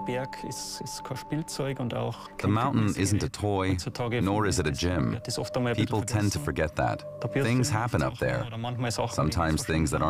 The mountain isn't a toy, nor is it a gym. People tend to forget that. Things happen up there, sometimes things that aren't